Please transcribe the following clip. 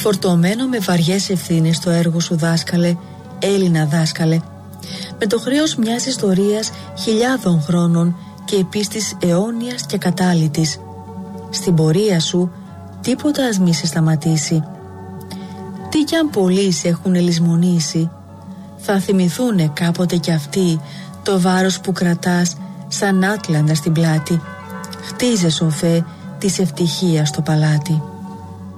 φορτωμένο με βαριές ευθύνες το έργο σου, δάσκαλε, Έλληνα δάσκαλε, με το χρέος μιας ιστορίας χιλιάδων χρόνων και επίστης αιώνιας και κατάλυτης. Στην πορεία σου τίποτα ας μη σε σταματήσει. Τι κι αν πολλοί σε έχουν λησμονήσει, θα θυμηθούνε κάποτε κι αυτοί το βάρος που κρατάς σαν άτλαντα στην πλάτη. Χτίζε, σοφέ, της ευτυχίας στο παλάτι.